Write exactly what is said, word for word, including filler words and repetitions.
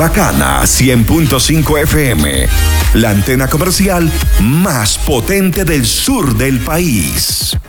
Bacana cien punto cinco F M, la antena comercial más potente del sur del país.